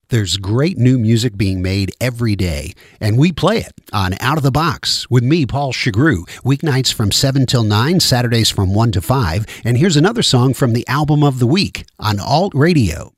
There's great new music being made every day, and we play it on Out of the Box with me, Paul Chagru, weeknights from 7 till 9, Saturdays from 1 to 5. And here's another song from the album of the week on Alt Radio.